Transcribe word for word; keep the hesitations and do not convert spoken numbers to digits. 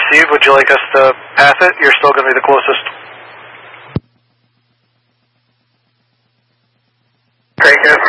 received. Would you like us to pass it? You're still going to be the closest. Great, good.